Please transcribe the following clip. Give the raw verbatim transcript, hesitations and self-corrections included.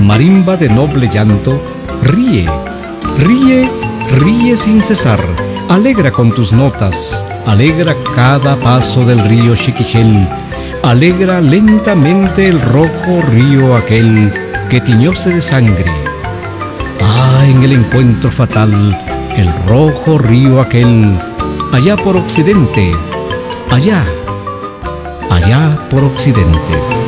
marimba de noble llanto, ríe, ríe, ríe sin cesar, alegra con tus notas, alegra cada paso del río Xiquijel, alegra lentamente el rojo río aquel que tiñóse de sangre. Ah, en el encuentro fatal, el rojo río aquel, allá por occidente, allá, allá por occidente.